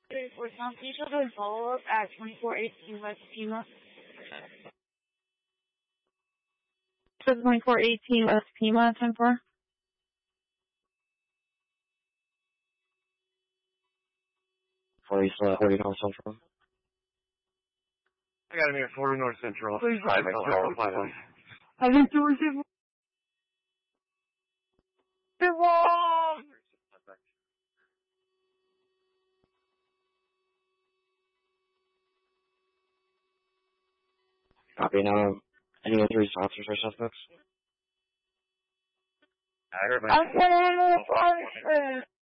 For some people doing follow-up at 2418 West Pima. So 2418 West Pima, 10-4. For East 40 North Central. I got him here, 40 North Central. Please, I've been to receive. Copy. Now, any other officers or suspects? I heard my... I'm